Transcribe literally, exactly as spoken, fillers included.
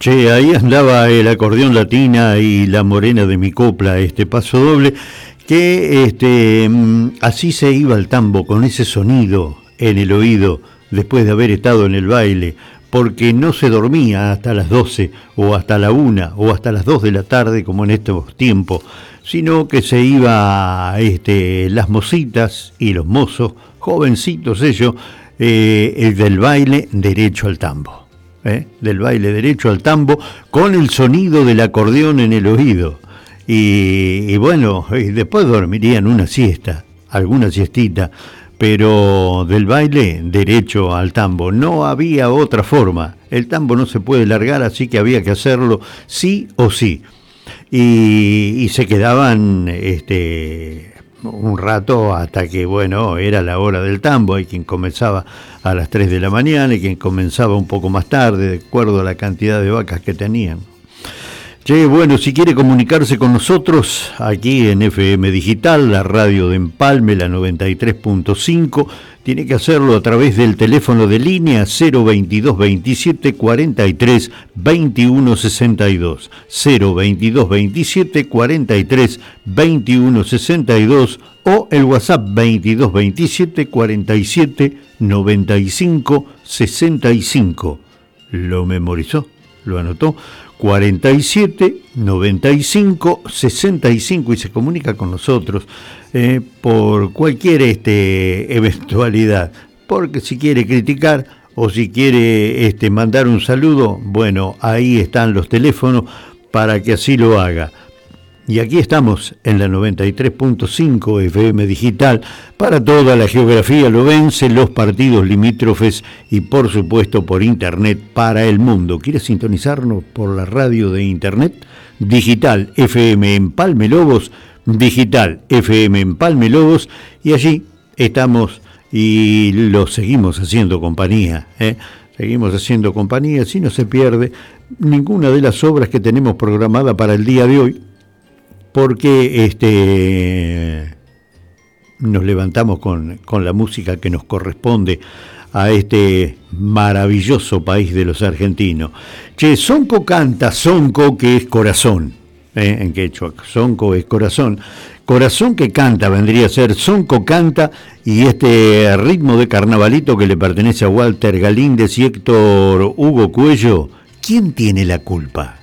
Che, ahí andaba el acordeón latina y la morena de mi copla, este paso doble, que este, así se iba el tambo, con ese sonido en el oído, después de haber estado en el baile, porque no se dormía hasta las doce, o hasta la una, o hasta las dos de la tarde, como en estos tiempos, sino que se iba este, las mocitas y los mozos, jovencitos ellos, eh, el del baile derecho al tambo. ¿Eh? Del baile derecho al tambo con el sonido del acordeón en el oído y, y bueno, y después dormirían una siesta, alguna siestita, pero del baile derecho al tambo, no había otra forma, el tambo no se puede largar, así que había que hacerlo sí o sí, y, y se quedaban este un rato hasta que, bueno, era la hora del tambo. Hay quien comenzaba a las tres de la mañana y quien comenzaba un poco más tarde, de acuerdo a la cantidad de vacas que tenían. Che, bueno, si quiere comunicarse con nosotros aquí en F M Digital, la radio de Empalme, la noventa y tres punto cinco, tiene que hacerlo a través del teléfono de línea cero veintidós veintisiete cuarenta y tres veintiuno sesenta y dos, cero veintidós veintisiete cuarenta y tres veintiuno sesenta y dos o el WhatsApp veintidós veintisiete cuarenta y siete noventa y cinco sesenta y cinco. ¿Lo memorizó? ¿Lo anotó? cuarenta y siete noventa y cinco sesenta y cinco y se comunica con nosotros eh, por cualquier este, eventualidad, porque si quiere criticar o si quiere este, mandar un saludo, bueno, ahí están los teléfonos para que así lo haga. Y aquí estamos en la noventa y tres punto cinco F M Digital para toda la geografía lobense, los partidos limítrofes y por supuesto por internet para el mundo. ¿Quieres sintonizarnos por la radio de internet? Digital F M Empalme Lobos, Digital F M Empalme Lobos, y allí estamos y lo seguimos haciendo compañía, ¿eh? Seguimos haciendo compañía, si no se pierde ninguna de las obras que tenemos programada para el día de hoy, porque este, nos levantamos con, con la música que nos corresponde a este maravilloso país de los argentinos. Che, Sonco canta, Sonco que es corazón, ¿eh? En quechua, Sonco es corazón. Corazón que canta vendría a ser Sonco canta, y este ritmo de carnavalito que le pertenece a Walter Galíndez y Héctor Hugo Cuello, ¿quién tiene la culpa?